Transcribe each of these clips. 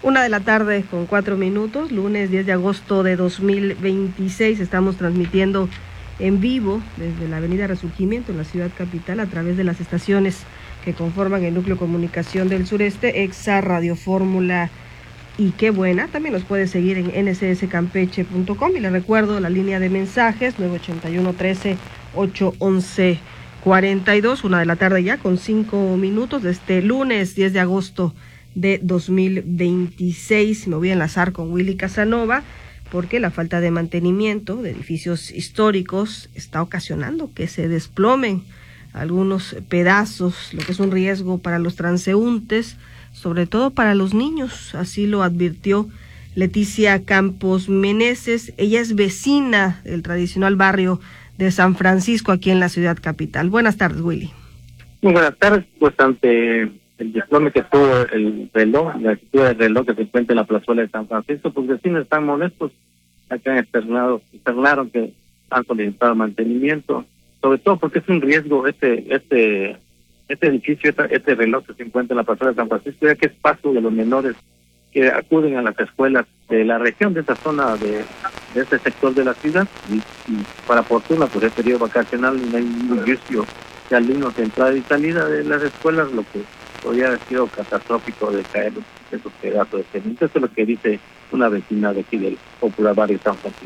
1:04 p.m, lunes 10 de agosto de 2026. Estamos transmitiendo en vivo desde la avenida Resurgimiento en la ciudad capital a través de las estaciones que conforman el núcleo comunicación del sureste, EXA, Radio Fórmula y Qué Buena. También nos puede seguir en ncscampeche.com y le recuerdo la línea de mensajes 981 13 811 42, 1:00 p.m. ya con 5 minutos de este lunes 10 de agosto de 2026. Me voy a enlazar con Willy Casanova porque la falta de mantenimiento de edificios históricos está ocasionando que se desplomen algunos pedazos, lo que es un riesgo para los transeúntes, sobre todo para los niños. Así lo advirtió Leticia Campos Meneses. Ella es vecina del tradicional barrio de San Francisco aquí en la ciudad capital. Buenas tardes, Willy. Muy buenas tardes. Pues ante el desplome que tuvo el reloj, la actitud del reloj que se encuentra en la plazuela de San Francisco, pues vecinos están molestos. Acá externaron que han solicitado mantenimiento, sobre todo porque es un riesgo este edificio, este reloj que se encuentra en la plazuela de San Francisco, ya que es paso de los menores que acuden a las escuelas de la región, de esta zona, de este sector de la ciudad, y para fortuna, pues el periodo vacacional no hay un juicio de alumnos de entrada y salida de las escuelas, lo que podría haber sido catastrófico de caer esos pedazos de cemento. Eso es lo que dice una vecina de aquí del popular barrio San Francisco.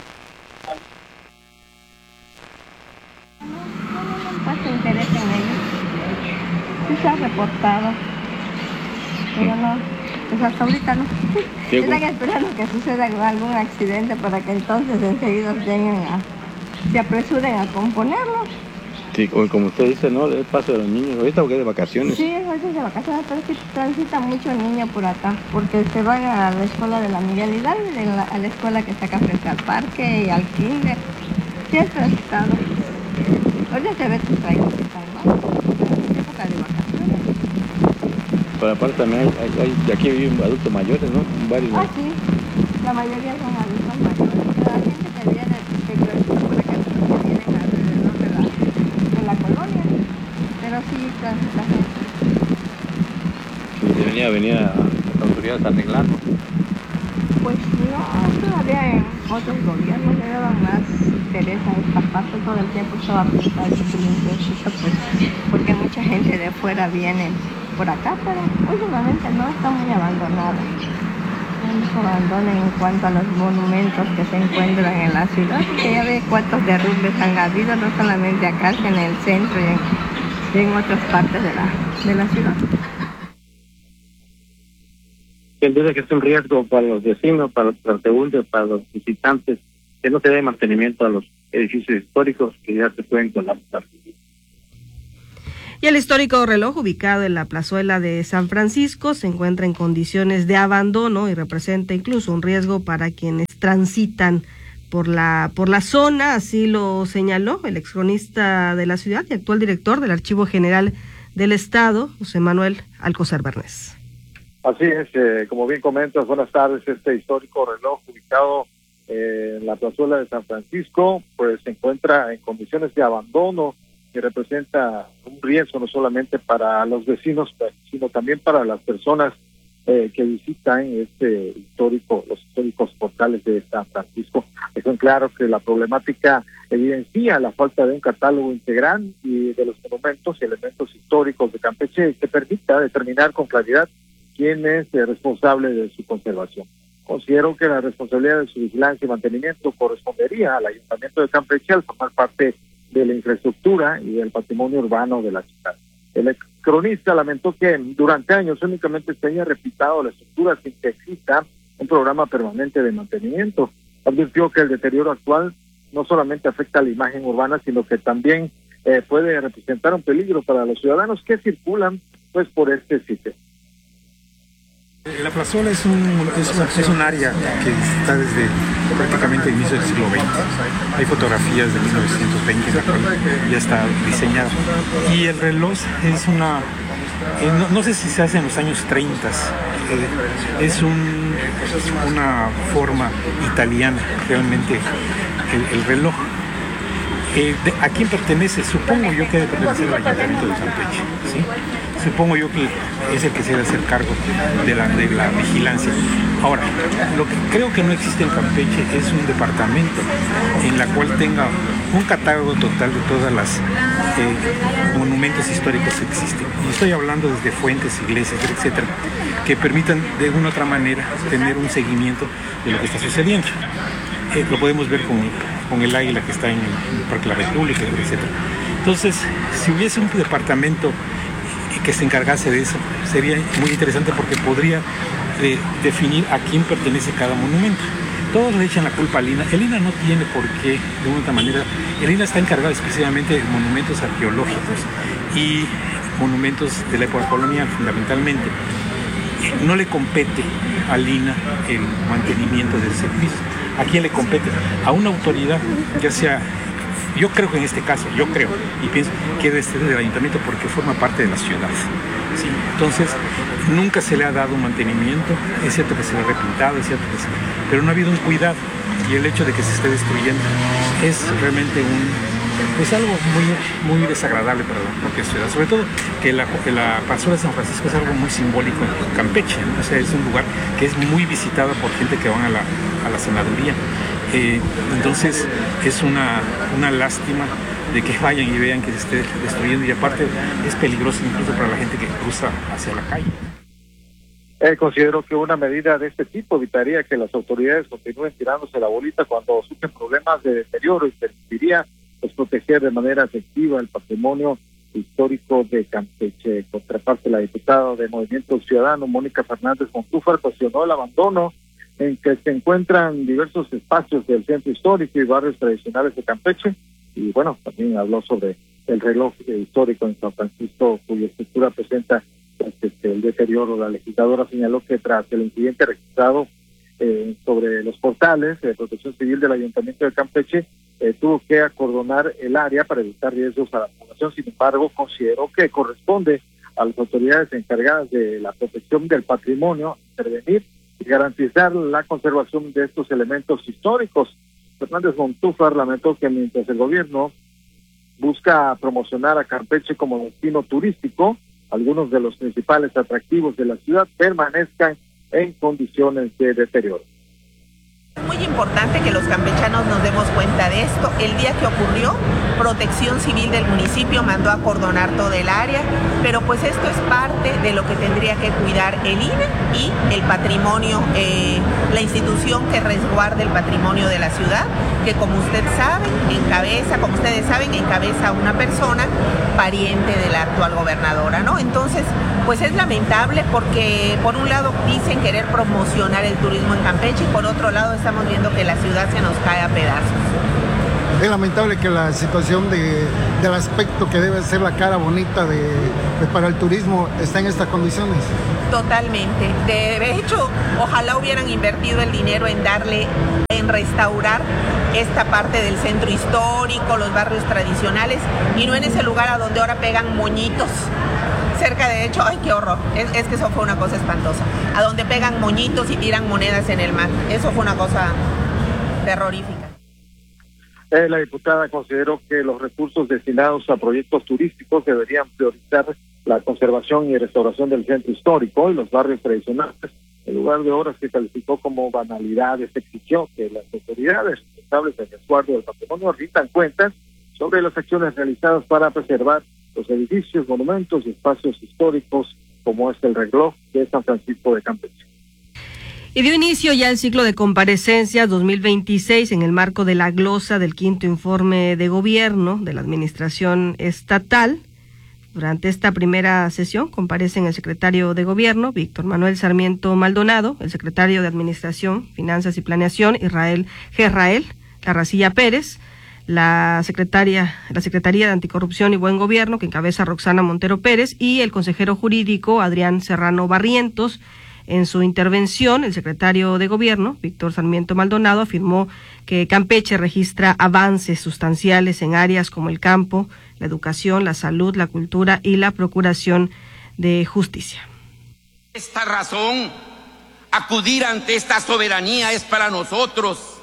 No interés en ellos. Sí se ha reportado, pero no, pues hasta ahorita no. Están esperando que suceda algún accidente para que entonces enseguida se apresuren a componerlo. Sí, como usted dice, ¿no? El paso de los niños, ahorita porque es de vacaciones. Sí, ahorita es de vacaciones, pero es que transita mucho niño por acá, porque se van a la escuela de la Miguel Hidalgo, a la escuela que está acá frente al parque y al kinder. Sí, es transitado. Ahorita se ve tus traigo que están mal, es época de vacaciones. Pero aparte también hay de aquí viven adultos mayores, ¿no? Varios. Ah, sí, la mayoría son adultos mayores, pero hay gente que viene, que por acá, que vienen alrededor de la colonia, pero sí transita gente. Venía las autoridades a arreglarlo. Pues no, todavía en otros gobiernos le daban más interés a esta parte, todo el tiempo estaba pintado y limpiecito, pues, porque mucha gente de fuera viene por acá, pero últimamente no, está muy abandonado. Mucho abandono en cuanto a los monumentos que se encuentran en la ciudad, que ya ve cuántos derrumbes han habido, no solamente acá, sino en el centro y en otras partes de la ciudad. Sin duda que es un riesgo para los vecinos, para los transeúntes, para los visitantes, que no se dé mantenimiento a los edificios históricos que ya se pueden colapsar. Y el histórico reloj, ubicado en la plazuela de San Francisco, se encuentra en condiciones de abandono y representa incluso un riesgo para quienes transitan por la zona. Así lo señaló el excronista de la ciudad y actual director del Archivo General del Estado, José Manuel Alcocer Bernés. Así es, como bien comentas, buenas tardes. Este histórico reloj ubicado en la plazuela de San Francisco, pues se encuentra en condiciones de abandono que representa un riesgo no solamente para los vecinos, sino también para las personas que visitan los históricos portales de San Francisco. Es claro que la problemática evidencia la falta de un catálogo integral y de los monumentos y elementos históricos de Campeche que permita determinar con claridad quién es el responsable de su conservación. Considero que la responsabilidad de su vigilancia y mantenimiento correspondería al Ayuntamiento de Campeche al formar parte de la infraestructura y del patrimonio urbano de la ciudad. El cronista lamentó que durante años únicamente se haya replicado la estructura sin que exista un programa permanente de mantenimiento. Advirtió que el deterioro actual no solamente afecta a la imagen urbana, sino que también puede representar un peligro para los ciudadanos que circulan pues por este sitio. La plazuela es un área que está desde prácticamente el inicio del siglo XX. Hay fotografías de 1920 en la cual ya está diseñada. Y el reloj es no sé si se hace en los años 30, es una forma italiana realmente el reloj. ¿A quién pertenece? Supongo yo que debe pertenecer al Ayuntamiento de Campeche, ¿sí? supongo yo que es el que se debe hacer cargo de la vigilancia. Ahora, lo que creo que no existe en Campeche es un departamento en la cual tenga un catálogo total de todas las monumentos históricos que existen. Y estoy hablando desde fuentes, iglesias, etcétera, que permitan de una u otra manera tener un seguimiento de lo que está sucediendo. Lo podemos ver con el águila que está en el Parque de la República, etcétera. Entonces, si hubiese un departamento que se encargase de eso, sería muy interesante porque podría definir a quién pertenece cada monumento. Todos le echan la culpa al INAH. El INAH no tiene por qué, de una otra manera. El INAH está encargado específicamente de monumentos arqueológicos y monumentos de la época colonial, fundamentalmente. No le compete al INAH el mantenimiento del servicio. ¿A quién le compete? A una autoridad, ya sea, yo creo que en este caso, y pienso que debe ser del ayuntamiento porque forma parte de la ciudad. ¿Sí? Entonces, nunca se le ha dado un mantenimiento, es cierto que se le ha repintado, es cierto que pero no ha habido un cuidado, y el hecho de que se esté destruyendo es realmente algo muy desagradable para la propia ciudad, sobre todo que la plazuela de San Francisco es algo muy simbólico en Campeche, ¿no? O sea, es un lugar que es muy visitado por gente que van a la senaduría. Entonces es una lástima de que vayan y vean que se esté destruyendo, y aparte es peligroso incluso para la gente que cruza hacia la calle. Considero que una medida de este tipo evitaría que las autoridades continúen tirándose la bolita cuando surgen problemas de deterioro y permitiría proteger de manera efectiva el patrimonio histórico de Campeche. Contraparte, la diputada de Movimiento Ciudadano, Mónica Fernández Montúfar, cuestionó el abandono en que se encuentran diversos espacios del centro histórico y barrios tradicionales de Campeche, y bueno, también habló sobre el reloj histórico en San Francisco, cuya estructura presenta el deterioro. La legisladora señaló que tras el incidente registrado sobre los portales de Protección Civil del Ayuntamiento de Campeche, tuvo que acordonar el área para evitar riesgos a la población. Sin embargo, consideró que corresponde a las autoridades encargadas de la protección del patrimonio intervenir y garantizar la conservación de estos elementos históricos. Fernández Montúfar lamentó que mientras el gobierno busca promocionar a Campeche como destino turístico, algunos de los principales atractivos de la ciudad permanezcan en condiciones de deterioro. Es muy importante que los campechanos nos demos cuenta de esto. El día que ocurrió, Protección Civil del municipio mandó a acordonar toda el área, pero pues esto es parte de lo que tendría que cuidar el INE y el patrimonio, la institución que resguarda el patrimonio de la ciudad, que como ustedes saben, encabeza una persona pariente de la actual gobernadora, ¿no? Entonces, pues es lamentable porque por un lado dicen querer promocionar el turismo en Campeche y por otro lado estamos viendo que la ciudad se nos cae a pedazos. Es lamentable que la situación del aspecto que debe ser la cara bonita para el turismo está en estas condiciones. Totalmente. De hecho, ojalá hubieran invertido el dinero en restaurar esta parte del centro histórico, los barrios tradicionales, y no en ese lugar a donde ahora pegan moñitos. Cerca, de hecho, ¡ay, qué horror! Es que eso fue una cosa espantosa. A donde pegan moñitos y tiran monedas en el mar. Eso fue una cosa terrorífica. La diputada consideró que los recursos destinados a proyectos turísticos deberían priorizar la conservación y restauración del centro histórico y los barrios tradicionales, en lugar de obras que calificó como banalidades. Exigió que las autoridades responsables del resguardo del patrimonio rindan cuentas sobre las acciones realizadas para preservar los edificios, monumentos y espacios históricos como es el reloj de San Francisco de Campeche. Y dio inicio ya el ciclo de comparecencias 2026 en el marco de la glosa del quinto informe de gobierno de la administración estatal. Durante esta primera sesión comparecen el secretario de Gobierno, Víctor Manuel Sarmiento Maldonado, el secretario de Administración, Finanzas y Planeación, Israel Larracilla Pérez, la Secretaría de Anticorrupción y Buen Gobierno, que encabeza Roxana Montero Pérez, y el consejero jurídico, Adrián Serrano Barrientos. En su intervención, el secretario de Gobierno, Víctor Sarmiento Maldonado, afirmó que Campeche registra avances sustanciales en áreas como el campo, la educación, la salud, la cultura y la procuración de justicia. Esta razón, acudir ante esta soberanía es para nosotros,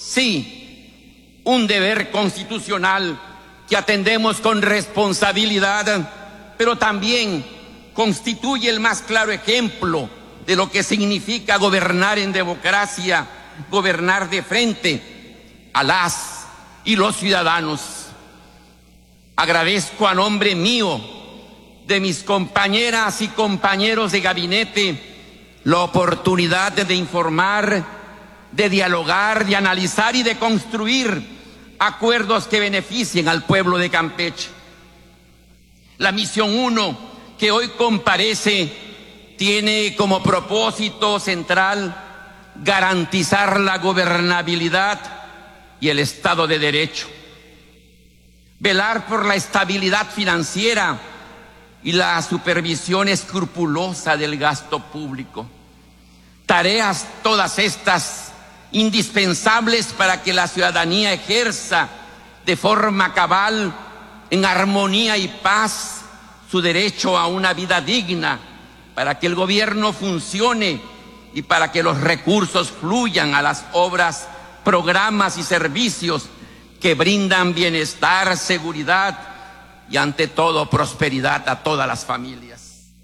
sí, un deber constitucional que atendemos con responsabilidad, pero también constituye el más claro ejemplo de lo que significa gobernar en democracia, gobernar de frente a las y los ciudadanos. Agradezco a nombre mío, de mis compañeras y compañeros de gabinete, la oportunidad de informar, de dialogar, de analizar y de construir acuerdos que beneficien al pueblo de Campeche. La misión 1, que hoy comparece, tiene como propósito central garantizar la gobernabilidad y el Estado de Derecho, velar por la estabilidad financiera y la supervisión escrupulosa del gasto público. Tareas todas estas indispensables para que la ciudadanía ejerza de forma cabal, en armonía y paz, su derecho a una vida digna, para que el gobierno funcione y para que los recursos fluyan a las obras, programas y servicios que brindan bienestar, seguridad y ante todo prosperidad a todas las familias.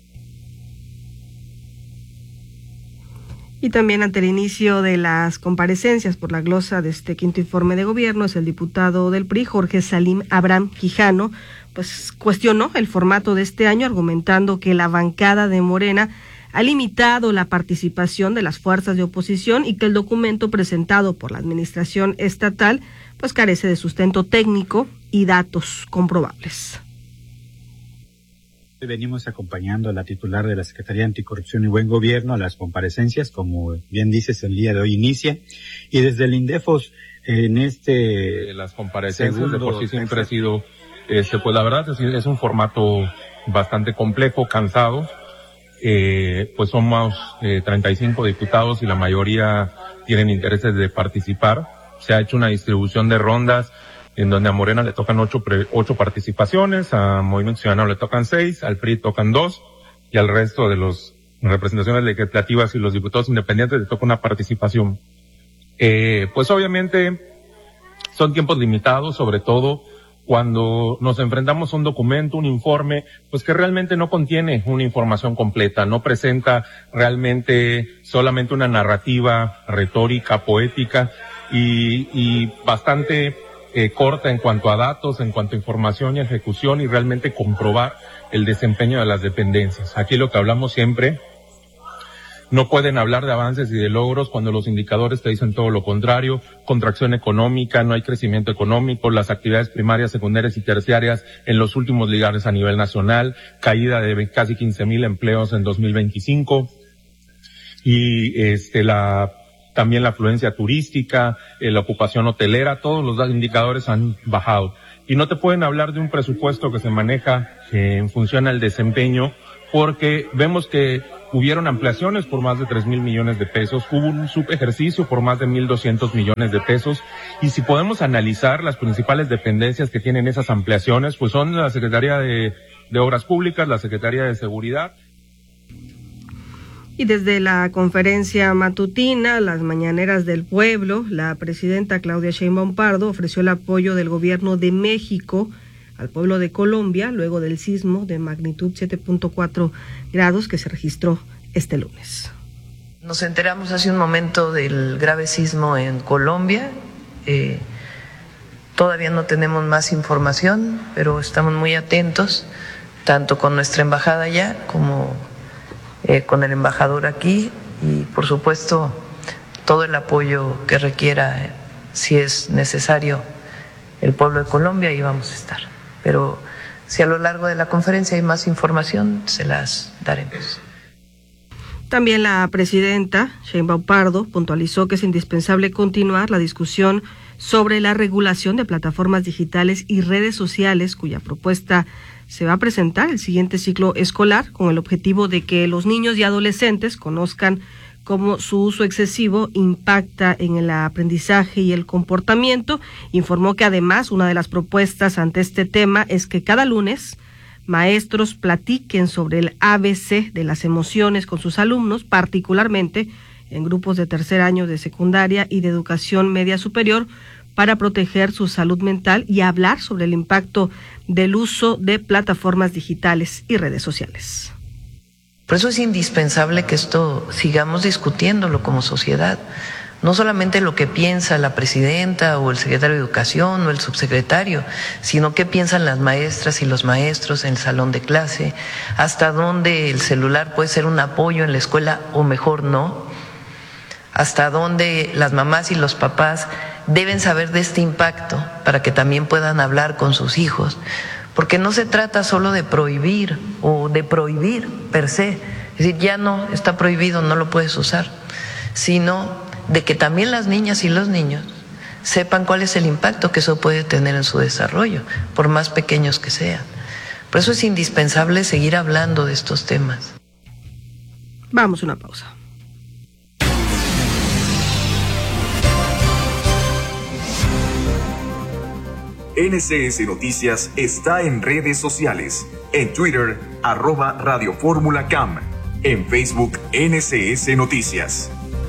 Y también ante el inicio de las comparecencias por la glosa de este quinto informe de gobierno, es el diputado del PRI, Jorge Salim Abraham Quijano, pues cuestionó el formato de este año, argumentando que la bancada de Morena ha limitado la participación de las fuerzas de oposición y que el documento presentado por la administración estatal pues carece de sustento técnico y datos comprobables. Venimos acompañando a la titular de la Secretaría Anticorrupción y Buen Gobierno a las comparecencias, como bien dices, el día de hoy inicia, y desde el INDEFOS en las comparecencias de por sí siempre ha sido, pues la verdad es un formato bastante complejo, cansado, pues somos 35 diputados y la mayoría tienen intereses de participar. Se ha hecho una distribución de rondas en donde a Morena le tocan 8 participaciones, a Movimiento Ciudadano le tocan 6, al PRI tocan 2, y al resto de las representaciones legislativas y los diputados independientes le toca una participación. Pues obviamente son tiempos limitados, sobre todo cuando nos enfrentamos a un documento, un informe, pues que realmente no contiene una información completa, no presenta realmente solamente una narrativa retórica, poética y bastante corta en cuanto a datos, en cuanto a información y ejecución, y realmente comprobar el desempeño de las dependencias. Aquí lo que hablamos siempre, no pueden hablar de avances y de logros cuando los indicadores te dicen todo lo contrario: contracción económica, no hay crecimiento económico, las actividades primarias, secundarias y terciarias en los últimos lugares a nivel nacional, caída de casi 15,000 empleos en 2025, y también la afluencia turística, la ocupación hotelera, todos los indicadores han bajado. Y no te pueden hablar de un presupuesto que se maneja en función al desempeño, porque vemos que hubieron ampliaciones por más de 3,000 millones de pesos, hubo un subejercicio por más de 1,200 millones de pesos, y si podemos analizar las principales dependencias que tienen esas ampliaciones, pues son la Secretaría de Obras Públicas, la Secretaría de Seguridad. Y desde la conferencia matutina, las mañaneras del pueblo, la presidenta Claudia Sheinbaum Pardo ofreció el apoyo del gobierno de México al pueblo de Colombia luego del sismo de magnitud 7.4 grados que se registró este lunes. Nos enteramos hace un momento del grave sismo en Colombia. Todavía no tenemos más información, pero estamos muy atentos, tanto con nuestra embajada allá como con el embajador aquí, y por supuesto todo el apoyo que requiera, si es necesario, el pueblo de Colombia, ahí vamos a estar. Pero si a lo largo de la conferencia hay más información, se las daremos. También la presidenta Sheinbaum Pardo puntualizó que es indispensable continuar la discusión sobre la regulación de plataformas digitales y redes sociales, cuya propuesta se va a presentar el siguiente ciclo escolar, con el objetivo de que los niños y adolescentes conozcan cómo su uso excesivo impacta en el aprendizaje y el comportamiento. Informó que además una de las propuestas ante este tema es que cada lunes maestros platiquen sobre el ABC de las emociones con sus alumnos, particularmente en grupos de tercer año de secundaria y de educación media superior, para proteger su salud mental y hablar sobre el impacto del uso de plataformas digitales y redes sociales. Por eso es indispensable que esto sigamos discutiéndolo como sociedad. No solamente lo que piensa la presidenta o el secretario de Educación o el subsecretario, sino qué piensan las maestras y los maestros en el salón de clase, hasta dónde el celular puede ser un apoyo en la escuela o mejor no, hasta dónde las mamás y los papás deben saber de este impacto para que también puedan hablar con sus hijos, porque no se trata solo de prohibir o de prohibir per se, es decir, ya no está prohibido, no lo puedes usar, sino de que también las niñas y los niños sepan cuál es el impacto que eso puede tener en su desarrollo, por más pequeños que sean. Por eso es indispensable seguir hablando de estos temas. Vamos a una pausa. NCS Noticias está en redes sociales. En Twitter, @RadioFórmulaCam. En Facebook, NCS Noticias.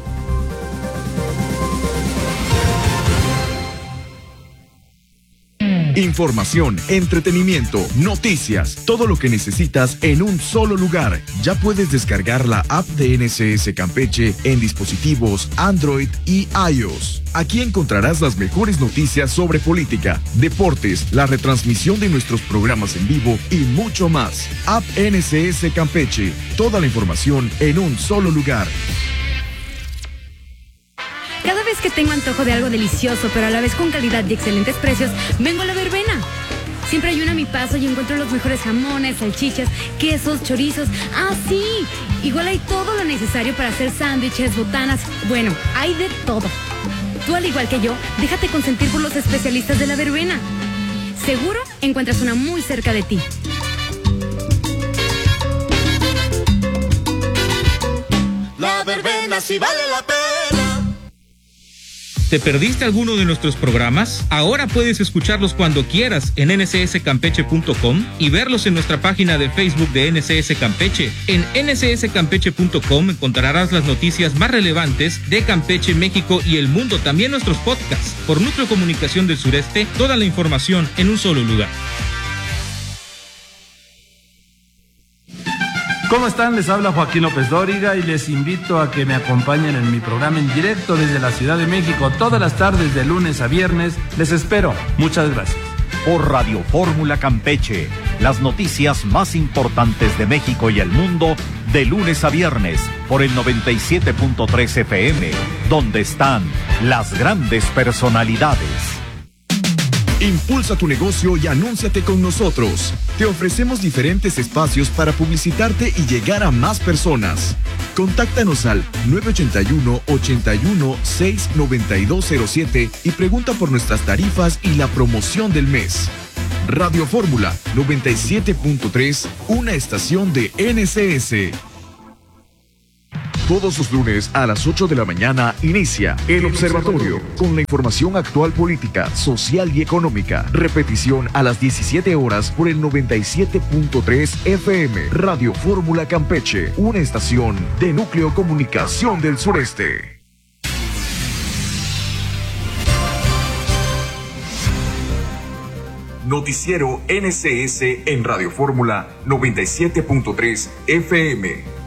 Información, entretenimiento, noticias, todo lo que necesitas en un solo lugar. Ya puedes descargar la app de NCS Campeche en dispositivos Android y iOS. Aquí encontrarás las mejores noticias sobre política, deportes, la retransmisión de nuestros programas en vivo y mucho más. App NCS Campeche, toda la información en un solo lugar. Cada vez que tengo antojo de algo delicioso, pero a la vez con calidad y excelentes precios, vengo a La Verbena. Siempre hay una a mi paso y encuentro los mejores jamones, salchichas, quesos, chorizos. ¡Ah, sí! Igual hay todo lo necesario para hacer sándwiches, botanas. Bueno, hay de todo. Tú, al igual que yo, déjate consentir por los especialistas de La Verbena. Seguro encuentras una muy cerca de ti. La Verbena sí vale la pena. ¿Te perdiste alguno de nuestros programas? Ahora puedes escucharlos cuando quieras en ncscampeche.com y verlos en nuestra página de Facebook de NCS Campeche. En ncscampeche.com encontrarás las noticias más relevantes de Campeche, México y el mundo, también nuestros podcasts. Por Núcleo Comunicación del Sureste, toda la información en un solo lugar. ¿Cómo están? Les habla Joaquín López Dóriga y les invito a que me acompañen en mi programa en directo desde la Ciudad de México todas las tardes de lunes a viernes. Les espero. Muchas gracias. Por Radio Fórmula Campeche, las noticias más importantes de México y el mundo de lunes a viernes por el 97.3 FM, donde están las grandes personalidades. Impulsa tu negocio y anúnciate con nosotros. Te ofrecemos diferentes espacios para publicitarte y llegar a más personas. Contáctanos al 981-81-69207 y pregunta por nuestras tarifas y la promoción del mes. Radio Fórmula 97.3, una estación de NCS. Todos los lunes a las 8 de la mañana inicia El Observatorio con la información actual política, social y económica. Repetición a las 17 horas por el 97.3 FM. Radio Fórmula Campeche, una estación de Núcleo Comunicación del Sureste. Noticiero NCS en Radio Fórmula 97.3 FM.